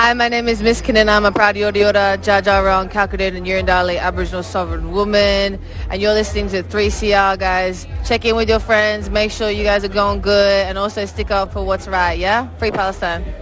Hi, my name is Miss Kinnan. I'm a proud Yoda Jaja Round Calculated and Yurindali Aboriginal Sovereign Woman. And you're listening to 3CR, guys. Check in with your friends. Make sure you guys are going good. And also stick up for what's right, yeah? Free Palestine.